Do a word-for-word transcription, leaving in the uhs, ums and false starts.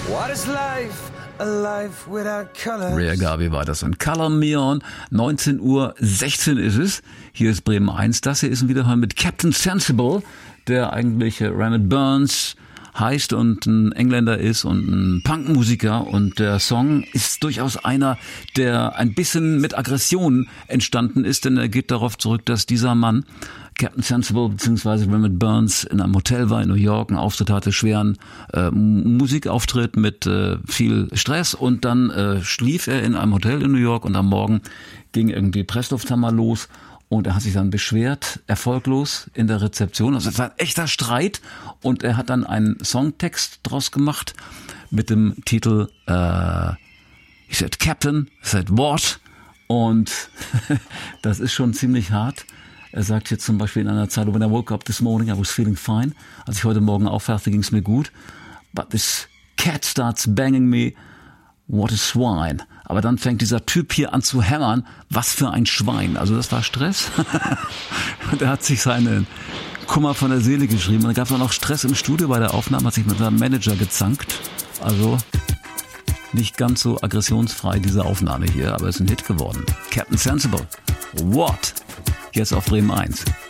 What is life? A life without colors. Rare Garvey war das. Und Color Me On. neunzehn Uhr sechzehn ist es. Hier ist Bremen eins. Das hier ist ein Wiederhören mit Captain Sensible, der eigentlich Ranid Burns heißt und ein Engländer ist und ein Punkmusiker. Und der Song ist durchaus einer, der ein bisschen mit Aggression entstanden ist, denn er geht darauf zurück, dass dieser Mann, Captain Sensible bzw. Ranid Burns, in einem Hotel war in New York, einen Auftritt hatte, schweren äh, Musikauftritt mit äh, viel Stress, und dann äh, schlief er in einem Hotel in New York und am Morgen ging irgendwie Presslufthammer los und er hat sich dann beschwert, erfolglos in der Rezeption. Also es war ein echter Streit und er hat dann einen Songtext draus gemacht mit dem Titel äh, he said Captain, he said what? Und das ist schon ziemlich hart. Er sagt jetzt zum Beispiel in einer Zeile, when I woke up this morning, I was feeling fine. Als ich heute Morgen aufwachte, ging es mir gut. But this cat starts banging me, what a swine. Aber dann fängt dieser Typ hier an zu hämmern, was für ein Schwein. Also das war Stress. Und er hat sich seinen Kummer von der Seele geschrieben. Und da gab es auch noch Stress im Studio bei der Aufnahme, hat sich mit seinem Manager gezankt. Also nicht ganz so aggressionsfrei diese Aufnahme hier, aber es ist ein Hit geworden. Captain Sensible, what? Jetzt auf Bremen eins.